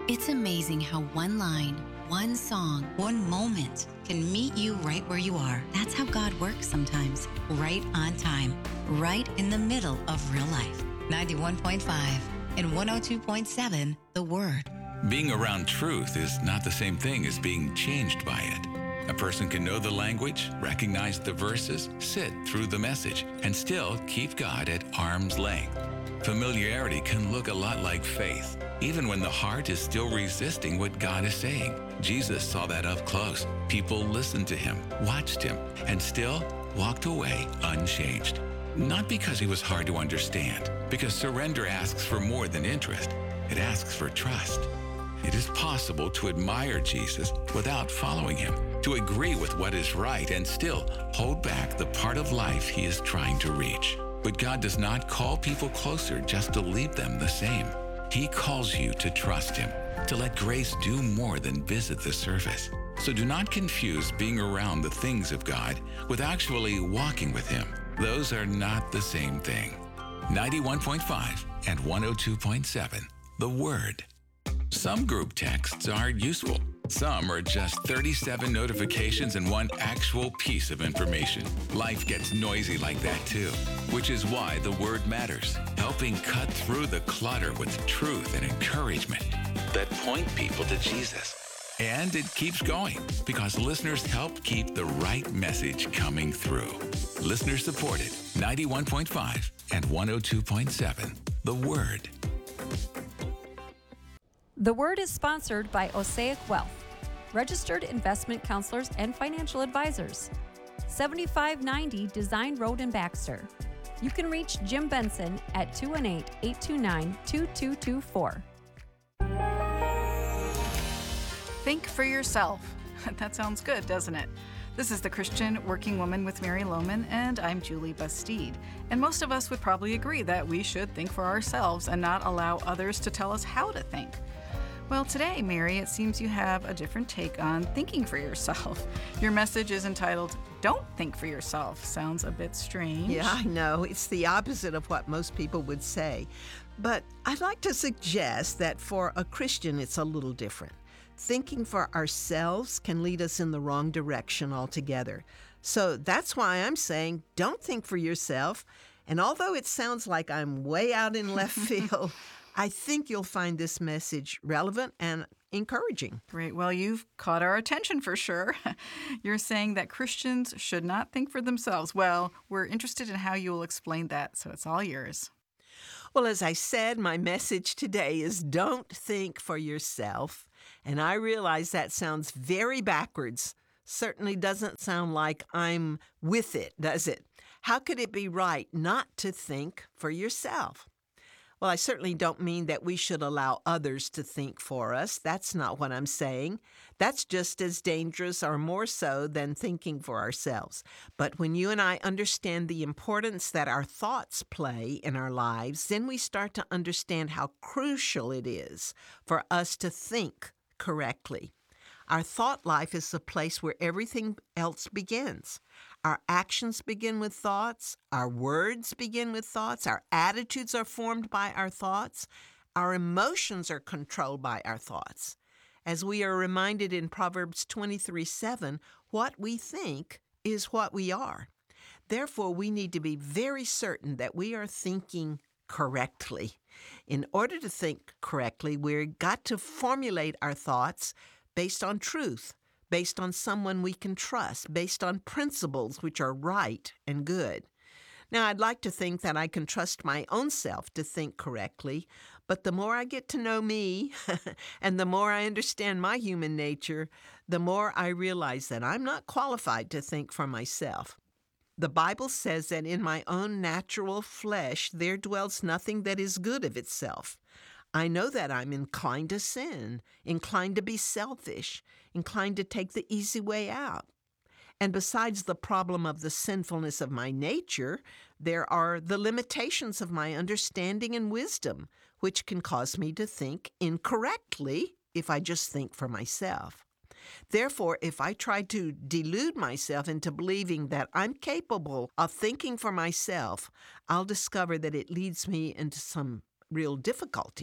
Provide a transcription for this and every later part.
It's amazing how one line, one song, one moment can meet you right where you are. That's how God works sometimes, right on time, right in the middle of real life. 91.5 and 102.7, The Word. Being around truth is not the same thing as being changed by it. A person can know the language, recognize the verses, sit through the message, and still keep God at arm's length. Familiarity can look a lot like faith, even when the heart is still resisting what God is saying. Jesus saw that up close. People listened to him, watched him, and still walked away unchanged. Not because he was hard to understand, because surrender asks for more than interest. It asks for trust. It is possible to admire Jesus without following him, to agree with what is right and still hold back the part of life he is trying to reach. But God does not call people closer just to leave them the same. He calls you to trust him, to let grace do more than visit the surface. So do not confuse being around the things of God with actually walking with him. Those are not the same thing. 91.5 and 102.7, The Word. Some group texts are useful. Some are just 37 notifications and one actual piece of information. Life gets noisy like that too, which is why The Word matters, helping cut through the clutter with truth and encouragement that point people to Jesus. And it keeps going because listeners help keep the right message coming through. Listener supported, 91.5 and 102.7, The Word. The Word is sponsored by Osaic Wealth, registered investment counselors and financial advisors. 7590 Design Road in Baxter. You can reach Jim Benson at 218-829-2224. Think for yourself. That sounds good, doesn't it? This is The Christian Working Woman with Mary Lohman, and I'm Julie Bastide. And most of us would probably agree that we should think for ourselves and not allow others to tell us how to think. Well, today, Mary, it seems you have a different take on thinking for yourself. Your message is entitled, Don't Think for Yourself. Sounds a bit strange. Yeah, I know. It's the opposite of what most people would say. But I'd like to suggest that for a Christian, it's a little different. Thinking for ourselves can lead us in the wrong direction altogether. So that's why I'm saying, don't think for yourself. And although it sounds like I'm way out in left field, I think you'll find this message relevant and encouraging. Great. Well, you've caught our attention for sure. You're saying that Christians should not think for themselves. Well, we're interested in how you will explain that, so it's all yours. Well, as I said, my message today is don't think for yourself. And I realize that sounds very backwards. Certainly doesn't sound like I'm with it, does it? How could it be right not to think for yourself? Well, I certainly don't mean that we should allow others to think for us. That's not what I'm saying. That's just as dangerous or more so than thinking for ourselves. But when you and I understand the importance that our thoughts play in our lives, then we start to understand how crucial it is for us to think correctly. Our thought life is the place where everything else begins. Our actions begin with thoughts. Our words begin with thoughts. Our attitudes are formed by our thoughts. Our emotions are controlled by our thoughts. As we are reminded in Proverbs 23:7, what we think is what we are. Therefore, we need to be very certain that we are thinking correctly. In order to think correctly, we've got to formulate our thoughts based on truth, based on someone we can trust, based on principles which are right and good. Now, I'd like to think that I can trust my own self to think correctly, but the more I get to know me and the more I understand my human nature, the more I realize that I'm not qualified to think for myself. The Bible says that in my own natural flesh there dwells nothing that is good of itself. I know that I'm inclined to sin, inclined to be selfish, inclined to take the easy way out. And besides the problem of the sinfulness of my nature, there are the limitations of my understanding and wisdom, which can cause me to think incorrectly if I just think for myself. Therefore, if I try to delude myself into believing that I'm capable of thinking for myself, I'll discover that it leads me into some real difficulties.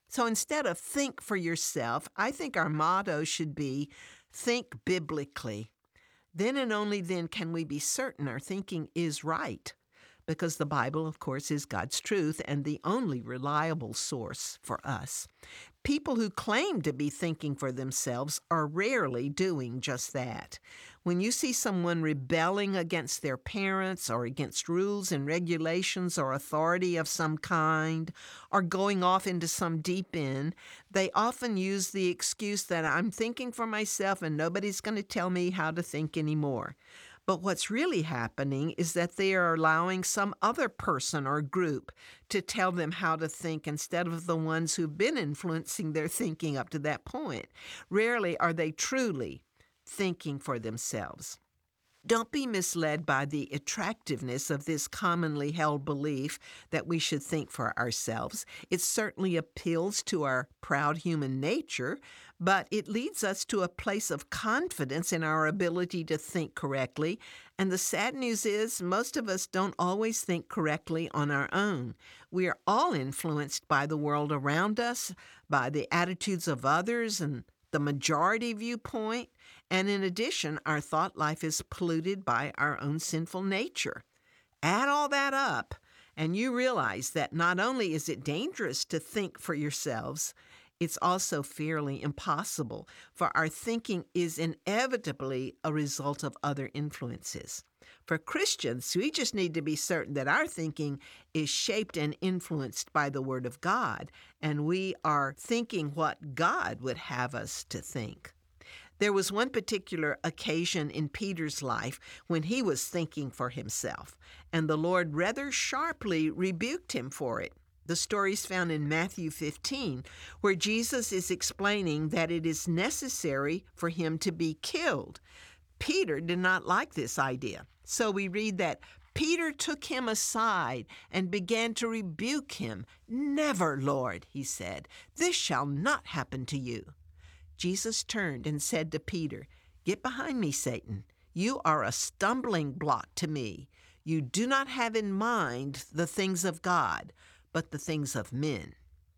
So instead of think for yourself, I think our motto should be think biblically. Then and only then can we be certain our thinking is right, because the Bible, of course, is God's truth and the only reliable source for us. People who claim to be thinking for themselves are rarely doing just that. When you see someone rebelling against their parents or against rules and regulations or authority of some kind, or going off into some deep end, they often use the excuse that I'm thinking for myself and nobody's going to tell me how to think anymore. But what's really happening is that they are allowing some other person or group to tell them how to think instead of the ones who've been influencing their thinking up to that point. Rarely are they truly thinking for themselves. Don't be misled by the attractiveness of this commonly held belief that we should think for ourselves. It certainly appeals to our proud human nature, but it leads us to a place of confidence in our ability to think correctly. And the sad news is most of us don't always think correctly on our own. We are all influenced by the world around us, by the attitudes of others and the majority viewpoint, and in addition, our thought life is polluted by our own sinful nature. Add all that up, and you realize that not only is it dangerous to think for yourselves, it's also fairly impossible, for our thinking is inevitably a result of other influences. For Christians, we just need to be certain that our thinking is shaped and influenced by the Word of God, and we are thinking what God would have us to think. There was one particular occasion in Peter's life when he was thinking for himself, and the Lord rather sharply rebuked him for it. The story is found in Matthew 15, where Jesus is explaining that it is necessary for him to be killed. Peter did not like this idea, so we read that Peter took him aside and began to rebuke him. "Never, Lord," he said, "this shall not happen to you." Jesus turned and said to Peter, "Get behind me, Satan. You are a stumbling block to me. You do not have in mind the things of God, but the things of men."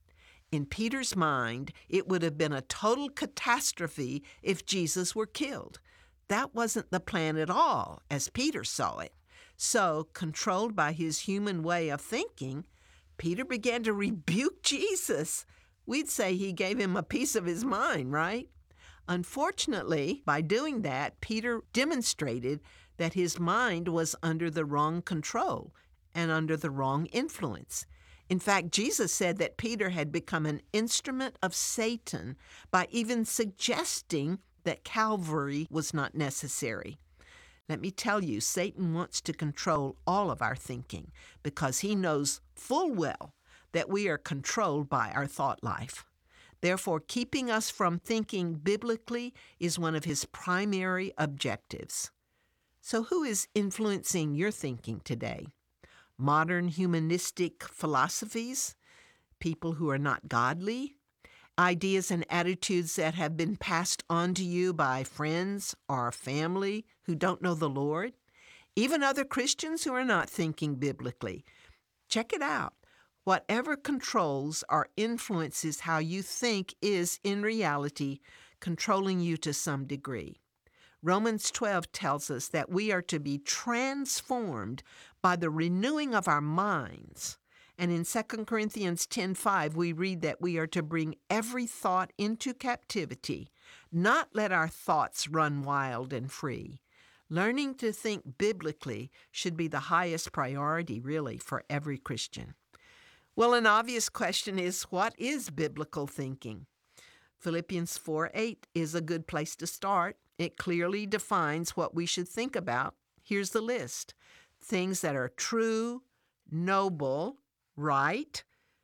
In Peter's mind, it would have been a total catastrophe if Jesus were killed. That wasn't the plan at all, as Peter saw it. So, controlled by his human way of thinking, Peter began to rebuke Jesus. We'd say he gave him a piece of his mind, right? Unfortunately, by doing that, Peter demonstrated that his mind was under the wrong control and under the wrong influence. In fact, Jesus said that Peter had become an instrument of Satan by even suggesting that Calvary was not necessary. Let me tell you, Satan wants to control all of our thinking because he knows full well that we are controlled by our thought life. Therefore, keeping us from thinking biblically is one of his primary objectives. So who is influencing your thinking today? Modern humanistic philosophies? People who are not godly? Ideas and attitudes that have been passed on to you by friends or family who don't know the Lord? Even other Christians who are not thinking biblically? Check it out. Whatever controls or influences how you think is, in reality, controlling you to some degree. Romans 12 tells us that we are to be transformed by the renewing of our minds. And in 2 Corinthians 10:5, we read that we are to bring every thought into captivity, not let our thoughts run wild and free. Learning to think biblically should be the highest priority, really, for every Christian. Well, an obvious question is, what is biblical thinking? Philippians 4:8 is a good place to start. It clearly defines what we should think about. Here's the list. Things that are true, noble, right,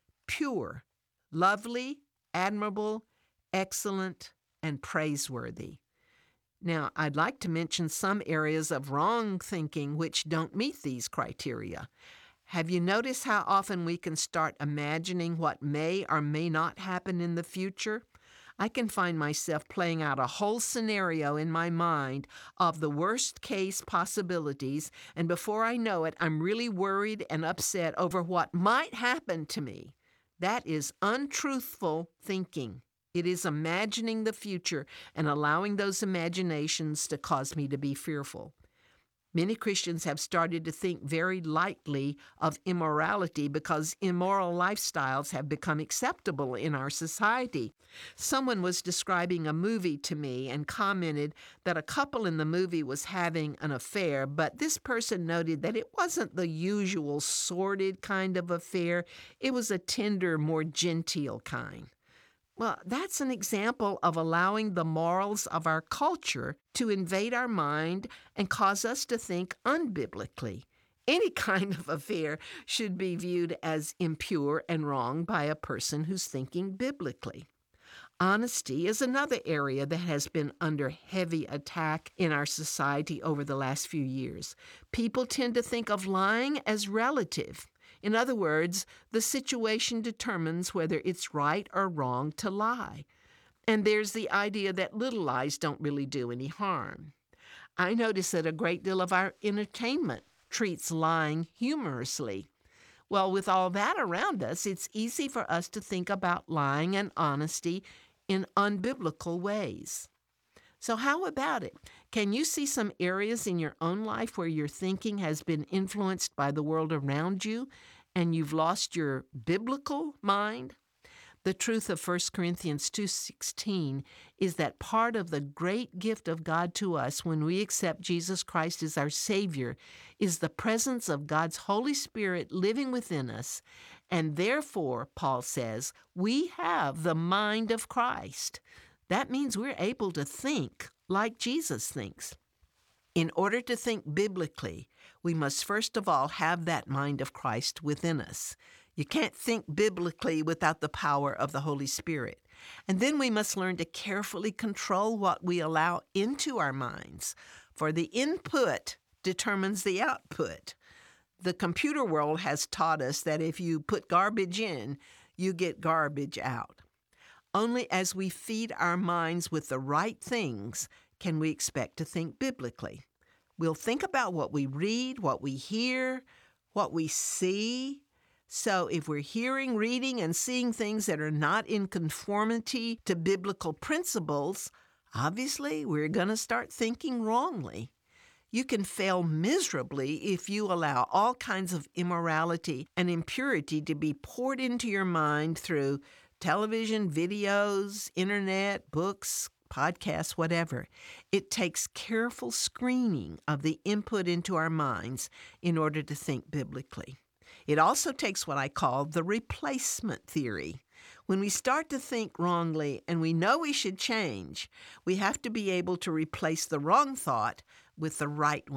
pure, lovely, admirable, excellent, and praiseworthy. Now, I'd like to mention some areas of wrong thinking which don't meet these criteria. Have you noticed how often we can start imagining what may or may not happen in the future? I can find myself playing out a whole scenario in my mind of the worst case possibilities, and before I know it, I'm really worried and upset over what might happen to me. That is untruthful thinking. It is imagining the future and allowing those imaginations to cause me to be fearful. Many Christians have started to think very lightly of immorality because immoral lifestyles have become acceptable in our society. Someone was describing a movie to me and commented that a couple in the movie was having an affair, but this person noted that it wasn't the usual sordid kind of affair. It was a tender, more genteel kind. Well, that's an example of allowing the morals of our culture to invade our mind and cause us to think unbiblically. Any kind of affair should be viewed as impure and wrong by a person who's thinking biblically. Honesty is another area that has been under heavy attack in our society over the last few years. People tend to think of lying as relative. In other words, the situation determines whether it's right or wrong to lie. And there's the idea that little lies don't really do any harm. I notice that a great deal of our entertainment treats lying humorously. Well, with all that around us, it's easy for us to think about lying and honesty in unbiblical ways. So how about it? Can you see some areas in your own life where your thinking has been influenced by the world around you and you've lost your biblical mind? The truth of 1 Corinthians 2:16 is that part of the great gift of God to us when we accept Jesus Christ as our Savior is the presence of God's Holy Spirit living within us, and therefore, Paul says, we have the mind of Christ. That means we're able to think like Jesus thinks. In order to think biblically, we must first of all have that mind of Christ within us. You can't think biblically without the power of the Holy Spirit. And then we must learn to carefully control what we allow into our minds, for the input determines the output. The computer world has taught us that if you put garbage in, you get garbage out. Only as we feed our minds with the right things can we expect to think biblically. We'll think about what we read, what we hear, what we see. So if we're hearing, reading, and seeing things that are not in conformity to biblical principles, obviously we're going to start thinking wrongly. You can fail miserably if you allow all kinds of immorality and impurity to be poured into your mind through television, videos, internet, books, podcasts, whatever. It takes careful screening of the input into our minds in order to think biblically. It also takes what I call the replacement theory. When we start to think wrongly and we know we should change, we have to be able to replace the wrong thought with the right one.